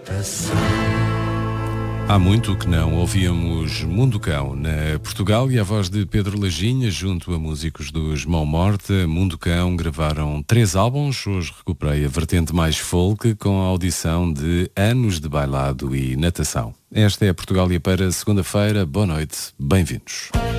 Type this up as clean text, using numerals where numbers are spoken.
Há muito que não ouvíamos Mundo Cão na Portugal e a voz de Pedro Lajinha junto a músicos dos Mão Morta. Mundo Cão gravaram 3 álbuns. Hoje recuperei a vertente mais folk com a audição de Anos de Bailado e Natação. Esta é a Portugália para segunda-feira. Boa noite, bem-vindos.